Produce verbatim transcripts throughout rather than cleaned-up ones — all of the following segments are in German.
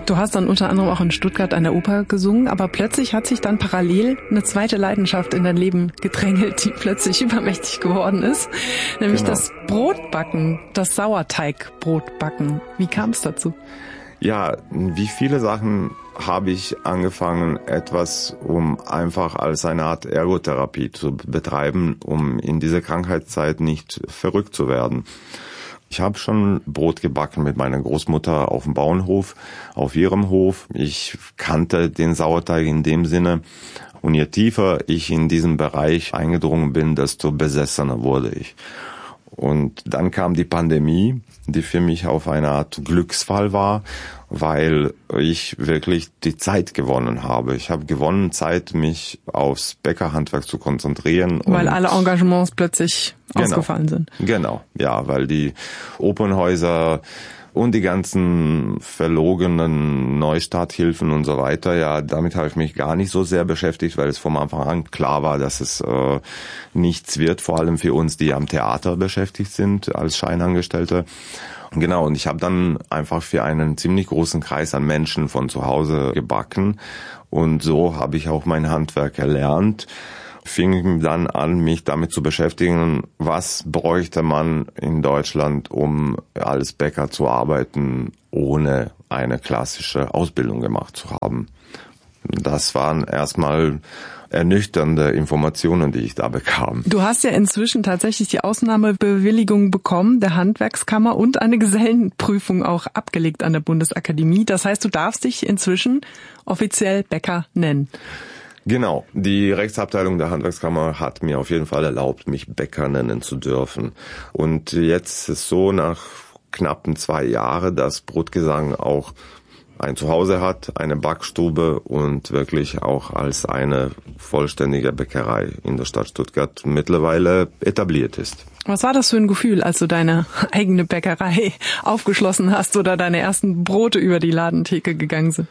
Du hast dann unter anderem auch in Stuttgart an der Oper gesungen, aber plötzlich hat sich dann parallel eine zweite Leidenschaft in dein Leben gedrängelt, die plötzlich übermächtig geworden ist, nämlich genau. Das Brotbacken, das Sauerteigbrotbacken. Wie kam es dazu? Ja, wie viele Sachen habe ich angefangen, etwas, um einfach als eine Art Ergotherapie zu betreiben, um in dieser Krankheitszeit nicht verrückt zu werden. Ich habe schon Brot gebacken mit meiner Großmutter auf dem Bauernhof, auf ihrem Hof. Ich kannte den Sauerteig in dem Sinne. Und je tiefer ich in diesen Bereich eingedrungen bin, desto besessener wurde ich. Und dann kam die Pandemie, die für mich auf eine Art Glücksfall war, weil ich wirklich die Zeit gewonnen habe. Ich habe gewonnen Zeit, mich aufs Bäckerhandwerk zu konzentrieren. Weil alle Engagements plötzlich genau, ausgefallen sind. Genau, ja, weil die Opernhäuser und die ganzen verlogenen Neustarthilfen und so weiter, ja, damit habe ich mich gar nicht so sehr beschäftigt, weil es vom Anfang an klar war, dass es äh, nichts wird, vor allem für uns, die am Theater beschäftigt sind als Scheinangestellte. Genau, und ich habe dann einfach für einen ziemlich großen Kreis an Menschen von zu Hause gebacken und so habe ich auch mein Handwerk erlernt. Fing dann an, mich damit zu beschäftigen, was bräuchte man in Deutschland, um als Bäcker zu arbeiten, ohne eine klassische Ausbildung gemacht zu haben. Das waren erstmal ernüchternde Informationen, die ich da bekam. Du hast ja inzwischen tatsächlich die Ausnahmebewilligung bekommen der Handwerkskammer und eine Gesellenprüfung auch abgelegt an der Bundesakademie. Das heißt, du darfst dich inzwischen offiziell Bäcker nennen. Genau, die Rechtsabteilung der Handwerkskammer hat mir auf jeden Fall erlaubt, mich Bäcker nennen zu dürfen. Und jetzt ist so nach knappen zwei Jahren, dass Brotgesang auch ein Zuhause hat, eine Backstube und wirklich auch als eine vollständige Bäckerei in der Stadt Stuttgart mittlerweile etabliert ist. Was war das für ein Gefühl, als du deine eigene Bäckerei aufgeschlossen hast oder deine ersten Brote über die Ladentheke gegangen sind?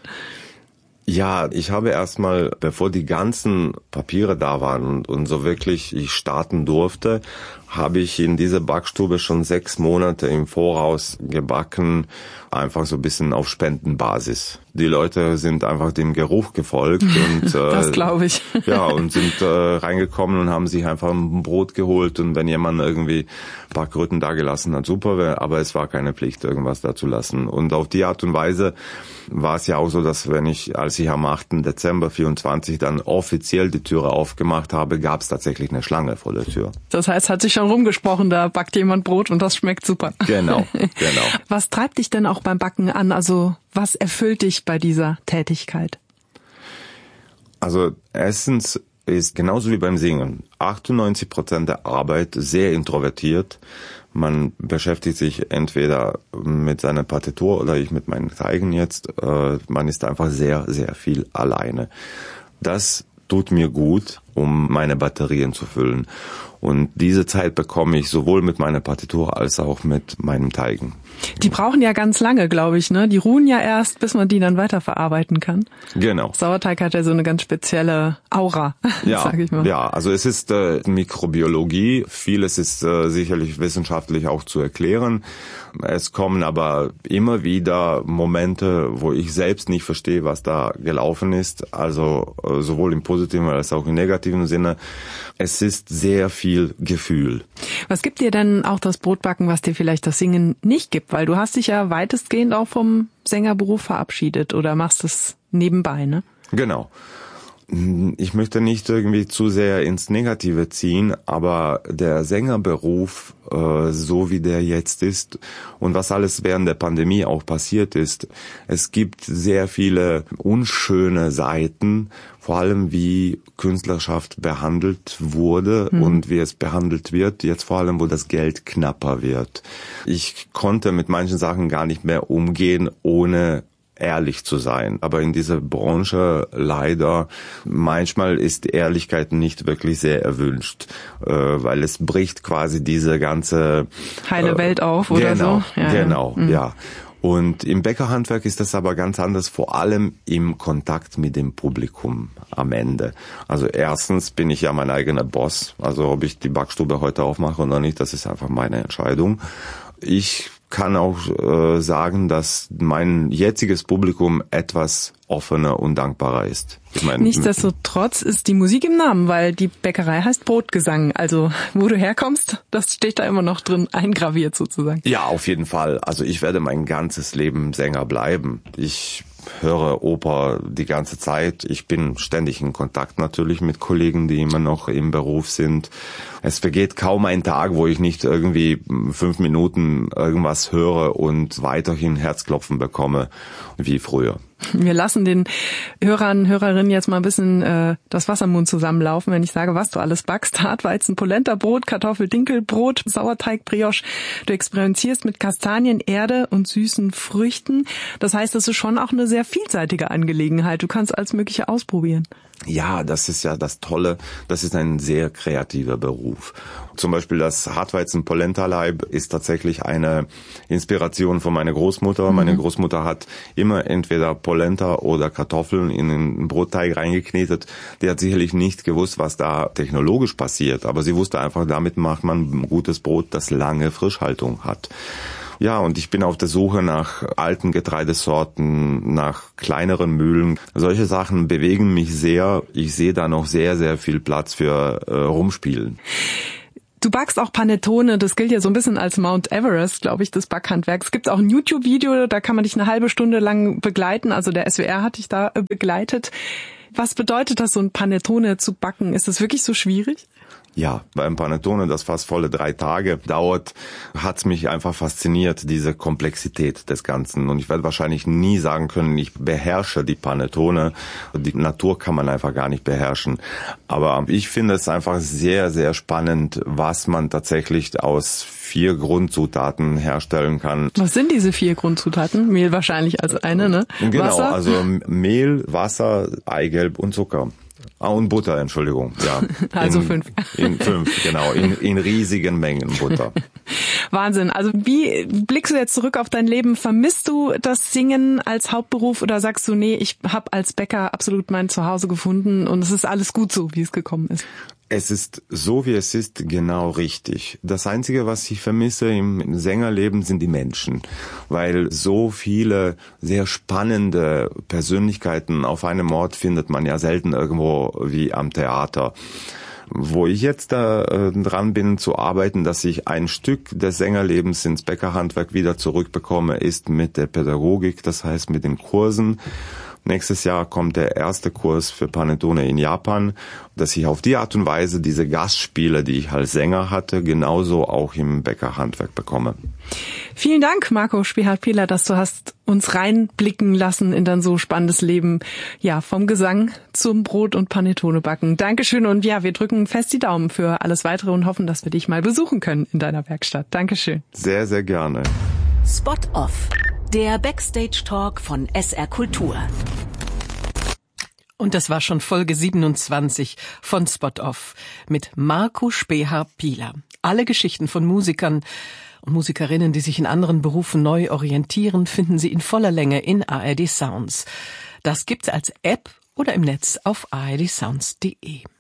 Ja, ich habe erstmal, bevor die ganzen Papiere da waren und, und so wirklich ich starten durfte, habe ich in dieser Backstube schon sechs Monate im Voraus gebacken, einfach so ein bisschen auf Spendenbasis. Die Leute sind einfach dem Geruch gefolgt und äh, das glaube ich. Ja, und sind äh, reingekommen und haben sich einfach ein Brot geholt und wenn jemand irgendwie ein paar Kröten da gelassen hat, super, aber es war keine Pflicht, irgendwas da zu lassen. Und auf die Art und Weise war es ja auch so, dass wenn ich, als ich am achten Dezember vierundzwanzig dann offiziell die Türe aufgemacht habe, gab es tatsächlich eine Schlange vor der Tür. Das heißt, hat sich schon rumgesprochen, da backt jemand Brot und das schmeckt super. Genau, genau. Was treibt dich denn auch beim Backen an? Also was erfüllt dich bei dieser Tätigkeit? Also erstens ist genauso wie beim Singen achtundneunzig Prozent der Arbeit sehr introvertiert. Man beschäftigt sich entweder mit seiner Partitur oder ich mit meinen Teigen jetzt. Man ist einfach sehr, sehr viel alleine. Das tut mir gut, um meine Batterien zu füllen. Und diese Zeit bekomme ich sowohl mit meiner Partitur als auch mit meinem Teigen. Die brauchen ja ganz lange, glaube ich, ne? Die ruhen ja erst, bis man die dann weiterverarbeiten kann. Genau. Sauerteig hat ja so eine ganz spezielle Aura, ja, sag ich mal. Ja, also es ist äh, Mikrobiologie. Vieles ist äh, sicherlich wissenschaftlich auch zu erklären. Es kommen aber immer wieder Momente, wo ich selbst nicht verstehe, was da gelaufen ist. Also äh, sowohl im positiven als auch im negativen Sinne. Es ist sehr viel Gefühl. Was gibt dir denn auch das Brotbacken, was dir vielleicht das Singen nicht gibt? Weil du hast dich ja weitestgehend auch vom Sängerberuf verabschiedet oder machst es nebenbei, ne? Genau. Ich möchte nicht irgendwie zu sehr ins Negative ziehen, aber der Sängerberuf, äh, so wie der jetzt ist und was alles während der Pandemie auch passiert ist, es gibt sehr viele unschöne Seiten, vor allem wie Künstlerschaft behandelt wurde mhm. und wie es behandelt wird, jetzt vor allem, wo das Geld knapper wird. Ich konnte mit manchen Sachen gar nicht mehr umgehen, ohne ehrlich zu sein. Aber in dieser Branche leider, manchmal ist Ehrlichkeit nicht wirklich sehr erwünscht, äh, weil es bricht quasi diese ganze heile äh, Welt auf oder genau, so. Ja, genau, ja. ja. Und im Bäckerhandwerk ist das aber ganz anders, vor allem im Kontakt mit dem Publikum am Ende. Also erstens bin ich ja mein eigener Boss. Also ob ich die Backstube heute aufmache oder nicht, das ist einfach meine Entscheidung. Ich kann auch äh, sagen, dass mein jetziges Publikum etwas offener und dankbarer ist. Ich meine, nichtsdestotrotz ist die Musik im Namen, weil die Bäckerei heißt Brotgesang. Also wo du herkommst, das steht da immer noch drin, eingraviert sozusagen. Ja, auf jeden Fall. Also ich werde mein ganzes Leben Sänger bleiben. Ich höre Oper die ganze Zeit. Ich bin ständig in Kontakt natürlich mit Kollegen, die immer noch im Beruf sind. Es vergeht kaum ein Tag, wo ich nicht irgendwie fünf Minuten irgendwas höre und weiterhin Herzklopfen bekomme wie früher. Wir lassen den Hörern, Hörerinnen jetzt mal ein bisschen äh, das Wasser im Mund zusammenlaufen, wenn ich sage, was du alles backst. Hartweizen, Polenta-Brot, Kartoffel-Dinkelbrot, Sauerteig, Brioche. Du experimentierst mit Kastanien, Erde und süßen Früchten. Das heißt, das ist schon auch eine sehr vielseitige Angelegenheit. Du kannst alles Mögliche ausprobieren. Ja, das ist ja das Tolle. Das ist ein sehr kreativer Beruf. Zum Beispiel das Hartweizen-Polenta-Leib ist tatsächlich eine Inspiration von meiner Großmutter. Mhm. Meine Großmutter hat immer entweder Polenta oder Kartoffeln in den Brotteig reingeknetet. Die hat sicherlich nicht gewusst, was da technologisch passiert, aber sie wusste einfach, damit macht man ein gutes Brot, das lange Frischhaltung hat. Ja, und ich bin auf der Suche nach alten Getreidesorten, nach kleineren Mühlen. Solche Sachen bewegen mich sehr. Ich sehe da noch sehr, sehr viel Platz für äh, Rumspielen. Du backst auch Panettone, das gilt ja so ein bisschen als Mount Everest, glaube ich, des Backhandwerks. Es gibt auch ein YouTube-Video, da kann man dich eine halbe Stunde lang begleiten. Also der S W R hat dich da begleitet. Was bedeutet das, so ein Panettone zu backen? Ist das wirklich so schwierig? Ja, beim Panettone, das fast volle drei Tage dauert, hat's mich einfach fasziniert, diese Komplexität des Ganzen. Und ich werde wahrscheinlich nie sagen können, ich beherrsche die Panettone. Die Natur kann man einfach gar nicht beherrschen. Aber ich finde es einfach sehr, sehr spannend, was man tatsächlich aus vier Grundzutaten herstellen kann. Was sind diese vier Grundzutaten? Mehl wahrscheinlich als eine, ne? Genau, Wasser? also Mehl, Wasser, Eigelb und Zucker. Ah, und Butter, Entschuldigung, ja. Also in, fünf. In fünf, genau, in, in riesigen Mengen Butter. Wahnsinn. Also wie blickst du jetzt zurück auf dein Leben? Vermisst du das Singen als Hauptberuf oder sagst du, nee, ich habe als Bäcker absolut mein Zuhause gefunden und es ist alles gut so, wie es gekommen ist? Es ist so, wie es ist, genau richtig. Das Einzige, was ich vermisse im Sängerleben, sind die Menschen, weil so viele sehr spannende Persönlichkeiten auf einem Ort findet man ja selten irgendwo wie am Theater. Wo ich jetzt da äh, dran bin zu arbeiten, dass ich ein Stück des Sängerlebens ins Bäckerhandwerk wieder zurückbekomme, ist mit der Pädagogik, das heißt mit den Kursen. Nächstes Jahr kommt der erste Kurs für Panettone in Japan, dass ich auf die Art und Weise diese Gastspiele, die ich als Sänger hatte, genauso auch im Bäckerhandwerk bekomme. Vielen Dank, Marco Spehard-Pieler, dass du hast uns reinblicken lassen in dein so spannendes Leben. Ja, vom Gesang zum Brot- und Panettone-Backen. Dankeschön und ja, wir drücken fest die Daumen für alles Weitere und hoffen, dass wir dich mal besuchen können in deiner Werkstatt. Dankeschön. Sehr, sehr gerne. Spot Off. Der Backstage-Talk von S R Kultur. Und das war schon Folge siebenundzwanzig von Spot Off mit Marco Spehard-Pieler. Alle Geschichten von Musikern und Musikerinnen, die sich in anderen Berufen neu orientieren, finden Sie in voller Länge in A R D Sounds. Das gibt's als App oder im Netz auf a r d sounds punkt d e.